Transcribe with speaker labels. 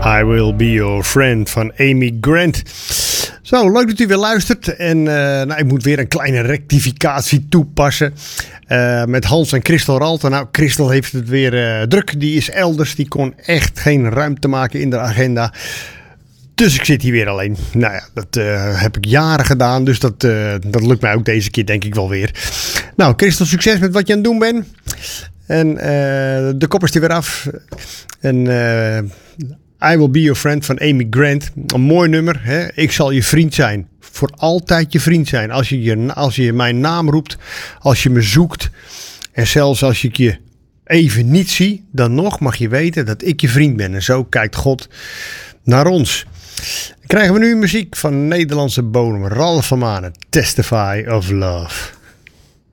Speaker 1: I Will Be Your Friend van Amy Grant. Zo, leuk dat u weer luistert. En ik moet weer een kleine rectificatie toepassen. Met Hans en Christel Ralten. Nou, Christel heeft het weer druk. Die is elders. Die kon echt geen ruimte maken in de agenda. Dus ik zit hier weer alleen. Nou ja, dat heb ik jaren gedaan. Dus dat lukt mij ook deze keer denk ik wel weer. Nou, Christel, succes met wat je aan het doen bent. En de kop is er weer af. En I Will Be Your Friend van Amy Grant. Een mooi nummer. Hè? Ik zal je vriend zijn. Voor altijd je vriend zijn. Als je mijn naam roept. Als je me zoekt. En zelfs als ik je even niet zie. Dan nog mag je weten dat ik je vriend ben. En zo kijkt God naar ons. Dan krijgen we nu muziek van Nederlandse bodem. Ralph van Manen. Testify of Love.